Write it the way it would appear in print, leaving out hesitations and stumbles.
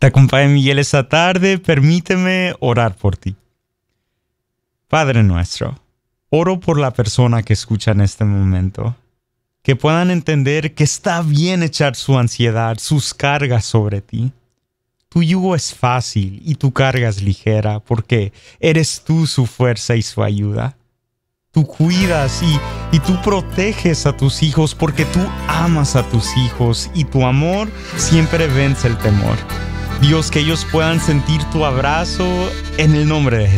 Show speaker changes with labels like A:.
A: Te acompaña Miguel esta tarde. Permíteme orar por ti. Padre nuestro, oro por la persona que escucha en este momento. Que puedan entender que está bien echar su ansiedad, sus cargas sobre ti. Tu yugo es fácil y tu carga es ligera porque eres tú su fuerza y su ayuda. Tú cuidas y tú proteges a tus hijos porque tú amas a tus hijos y tu amor siempre vence el temor. Dios, que ellos puedan sentir tu abrazo en el nombre de Jesús.